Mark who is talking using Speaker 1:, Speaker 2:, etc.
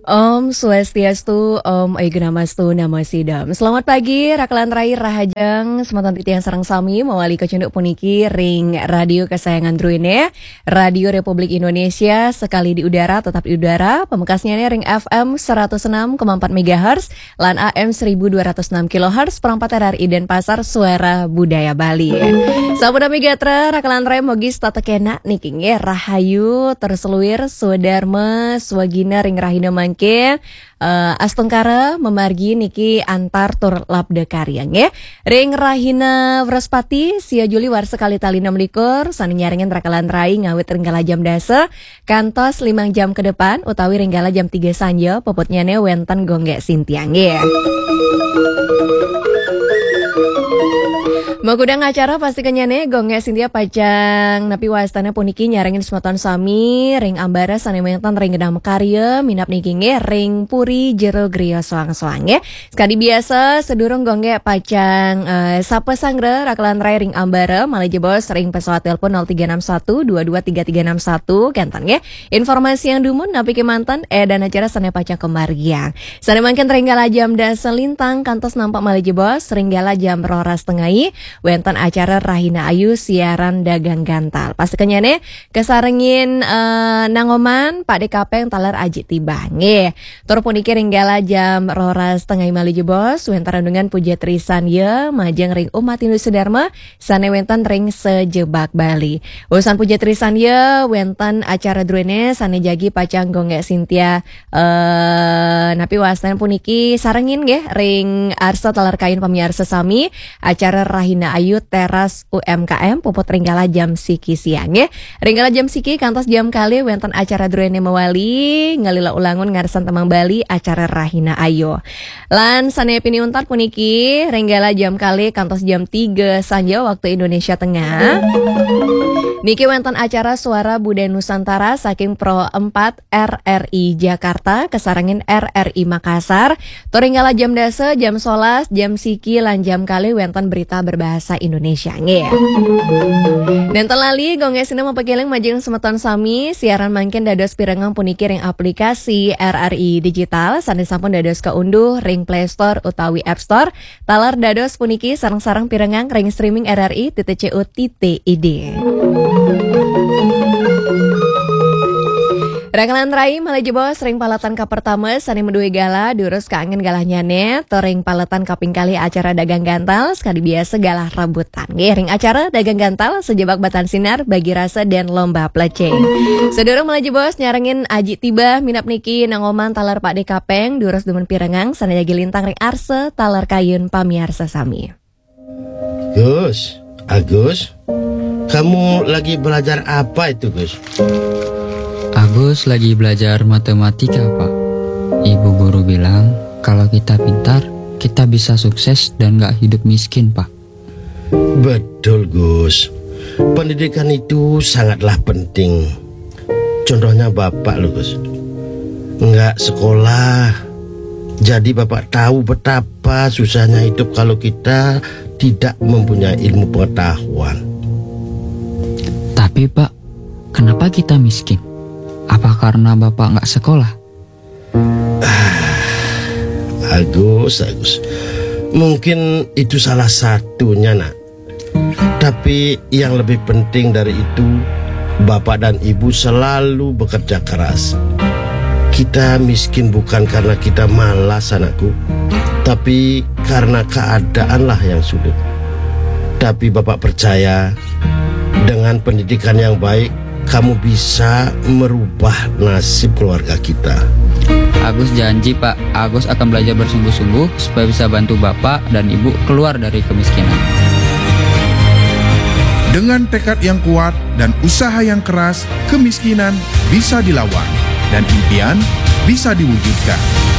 Speaker 1: Om Swastiastu, Om Aigunamastu, Namasidam. Selamat pagi, Rakalan Rai Rahajang, Sematan Titian Sarang Sami, Mawali Kecunduk Puniki, Ring Radio kesayangan Druine, Radio Republik Indonesia, sekali di udara, tetap di udara, pemekasnya ini Ring FM 106,4 MHz, LAN AM 1206 kHz, perempat RRI dan Pasar Suara Budaya Bali. Sahabat Megatra, Rakalan Rai Mogis Tata Kena, Niking Rahayu, Terseluir, Swadharma, Swagina, Ring Rahina Mangke, Astengkara memargi niki antar tur labda karyang ya. Ring Rahina Wraspati sia Juli war sekali tali 6 sani nyaringin Rakalan Rai ngawit ringgala jam dasa kantos 5 jam ke depan utawi ringgala jam 3 sanja popotnya ne wenten gonggek sintiang ya. Magudang acara pastikannya nih gonggek Sintia Pajang napi wastana puniki nyarengin sematan sami ring ambara sanementan ring gedang mekarya minap niki nge ring puri jero griya soang-soang ya. Sekali biasa sedurung gonggek Pajang sapa sangre Rakalan Rai ring ambara Malaysia Bos ring pesawat telepon 0361 223361 kentan ya. Informasi yang dumun napi kemantan dan acara sane Pajang kemargiang. Sane mangken ringgala jam dasa lintang kantos nampak Malaysia Bos ringgala jam roras tengahi wenten acara Rahina Ayu siaran dagang gantal. Pastikannya nih kesarengin nangoman Pak DKP yang talar aji tiba nge. Tur puniki ringgala jam roras tengah Malaysia Bos wenten dengan puja trisan ya majeng ring umat Indonesia Dharma sane wenten ring sejebak Bali. Urusan puja trisan ya wenten acara druene sane jagi Pacang gonggek Sintia napi wastan puniki sarengin nggih ring arsa talar kain pamiarsa sami acara Rahina Ayu teras UMKM puput ringgala jam siki siang ya. Ringgala jam siki kantos jam kali wenten acara druene mewali ngalila ulangun ngarisan temang Bali acara Rahina Ayu. Lan sane piniuntat puniki ringgala jam kali kantos jam 3 sanja waktu Indonesia Tengah. Niki wenten acara Suara Budaya Nusantara saking Pro 4 RRI Jakarta kesarangin RRI Makassar. Toringgala jam dasa jam 11 jam siki lan jam kali wenten berita berbahasa Indonesia nge. Dan telali gonggek sini mapakeleng majeng semeton sami siaran mangken dados pirengang puniki ring aplikasi RRI Digital sane sampun dados kaunduh ring Play Store utawi App Store talar dados puniki sarang-sarang pirengang ring streaming RRI.co.id. Rakalan Rai Malaysia Bos ring palatan ka pertama sani medue gala durus kaangin galahnya ne toring palatan kaping kali acara dagang gantal sekali biasa galah rebutan ring acara dagang gantal sejebak batan sinar bagi rasa dan lomba plecing. Sedurung Malaysia Bos nyarengin aji tiba minap niki nangoman talar Pak DKPeng durus demen pirengang sana jagi lintang ring arse talar kayun pamiarsa sami.
Speaker 2: Agus, kamu lagi belajar apa itu Gus?
Speaker 3: Agus lagi belajar matematika, Pak. Ibu guru bilang, kalau kita pintar, kita bisa sukses dan gak hidup miskin, Pak.
Speaker 2: Betul, Gus. Pendidikan itu sangatlah penting. Contohnya Bapak loh, Gus. Nggak sekolah. Jadi Bapak tahu betapa susahnya hidup kalau kita tidak mempunyai ilmu pengetahuan.
Speaker 3: Tapi, Pak, kenapa kita miskin? Apa karena Bapak nggak sekolah?
Speaker 2: Agus, mungkin itu salah satunya nak. Tapi yang lebih penting dari itu, Bapak dan Ibu selalu bekerja keras. Kita miskin bukan karena kita malas anakku, tapi karena keadaanlah yang sulit. Tapi Bapak percaya dengan pendidikan yang baik, kamu bisa merubah nasib keluarga kita.
Speaker 3: Agus janji, Pak. Agus akan belajar bersungguh-sungguh supaya bisa bantu Bapak dan Ibu keluar dari kemiskinan.
Speaker 4: Dengan tekad yang kuat dan usaha yang keras, kemiskinan bisa dilawan dan impian bisa diwujudkan.